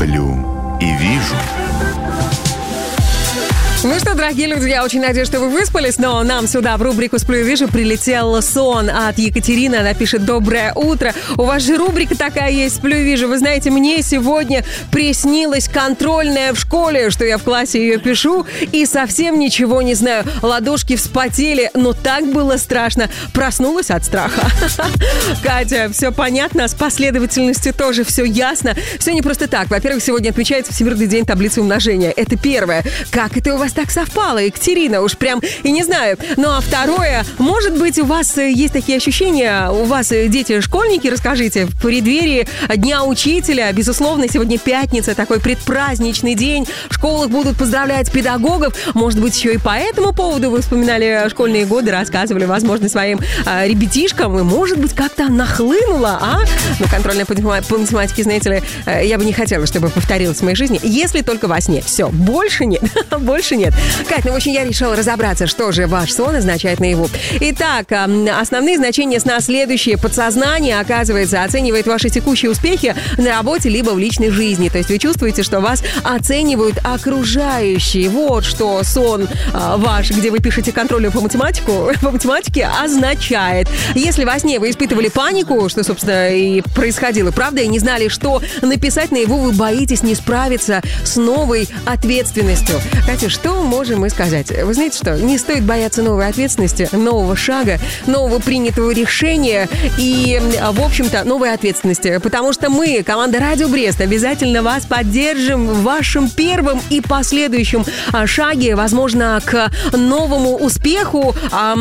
Сплю и вижу. Ну что, дорогие люди, я очень надеюсь, что вы выспались, но нам сюда в рубрику «Сплю и вижу» прилетел сон от Екатерины. Она пишет: «Доброе утро. У вас же рубрика такая есть, «Сплю и вижу». Вы знаете, мне сегодня приснилась контрольная в школе, что я в классе ее пишу и совсем ничего не знаю. Ладошки вспотели, но так было страшно. Проснулась от страха». Катя, все понятно, с последовательностью тоже все ясно. Все не просто так. Во-первых, сегодня отмечается Всемирный день таблицы умножения. Это первое. Как это у вас так совпало, Екатерина? Уж прям и не знаю. Ну а второе, может быть, у вас есть такие ощущения, у вас дети-школьники, расскажите, в преддверии Дня учителя, безусловно, сегодня пятница, такой предпраздничный день, в школах будут поздравлять педагогов. Может быть, еще и по этому поводу вы вспоминали школьные годы, рассказывали, возможно, своим ребятишкам, и, может быть, как-то нахлынуло, а? Ну, контрольная по математике, знаете ли, я бы не хотела, чтобы повторилось в моей жизни, если только во сне. Все, больше нет, больше нет. Кать, ну, в общем, я решила разобраться, что же ваш сон означает наяву. Итак, основные значения сна следующие. Подсознание, оказывается, оценивает ваши текущие успехи на работе либо в личной жизни. То есть вы чувствуете, что вас оценивают окружающие. Вот что сон ваш, где вы пишете контрольную по математике, означает. Если во сне вы испытывали панику, что, собственно, и происходило, правда, и не знали, что написать наяву, вы боитесь не справиться с новой ответственностью. Катя, что можем мы сказать? Вы знаете что? Не стоит бояться новой ответственности, нового шага, нового принятого решения и, в общем-то, новой ответственности. Потому что мы, команда Радио Брест, обязательно вас поддержим в вашем первом и последующем шаге, возможно, к новому успеху,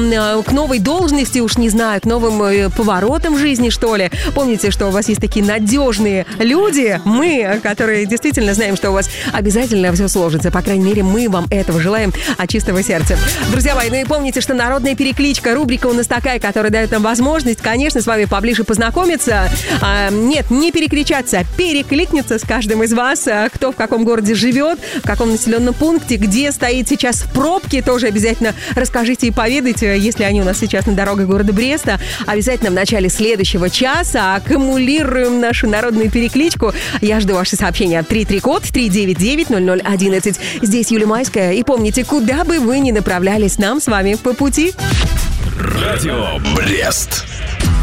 к новой должности, уж не знаю, к новым поворотам в жизни, что ли. Помните, что у вас есть такие надежные люди, мы, которые действительно знаем, что у вас обязательно все сложится. По крайней мере, мы вам этого желаем от чистого сердца. Друзья мои, ну и помните, что народная перекличка, рубрика у нас такая, которая дает нам возможность, конечно, с вами поближе познакомиться. Нет, не перекричаться, перекликнуться с каждым из вас, кто в каком городе живет, в каком населенном пункте, где стоит сейчас в пробке, тоже обязательно расскажите и поведайте, если они у нас сейчас на дорогах города Бреста. Обязательно в начале следующего часа аккумулируем нашу народную перекличку. Я жду ваши сообщения. 33-код 399-0011. Здесь Юлия Майская. И помните, куда бы вы ни направлялись, нам с вами по пути. Радио Брест.